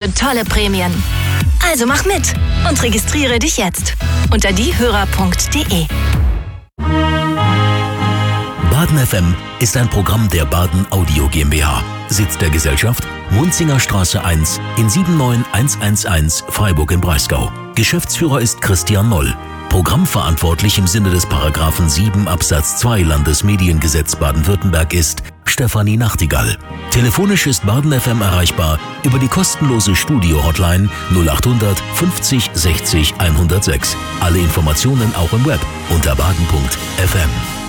und tolle Prämien. Also mach mit und registriere dich jetzt unter diehörer.de. Baden FM ist ein Programm der Baden Audio GmbH. Sitz der Gesellschaft: Munzinger Straße 1 in 79111 Freiburg im Breisgau. Geschäftsführer ist Christian Noll. Programmverantwortlich im Sinne des Paragraphen 7 Absatz 2 Landesmediengesetz Baden-Württemberg ist Stefanie Nachtigall. Telefonisch ist Baden FM erreichbar über die kostenlose Studio-Hotline 0800 50 60 106. Alle Informationen auch im Web unter baden.fm.